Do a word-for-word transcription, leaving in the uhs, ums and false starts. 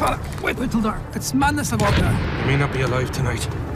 fella, wait, wait till dark. It's madness about that. You may not be alive tonight.